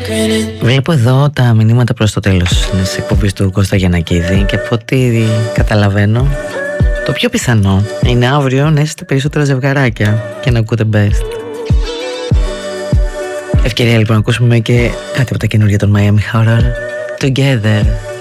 Βλέπω εδώ τα μηνύματα προς το τέλος της εκπομπής του Κώστα Γιαννακίδη και από ό,τι καταλαβαίνω, το πιο πιθανό είναι αύριο να είστε περισσότερα ζευγαράκια και να ακούτε best. Ευκαιρία λοιπόν να ακούσουμε και κάτι από τα καινούργια των Miami Horror, Together.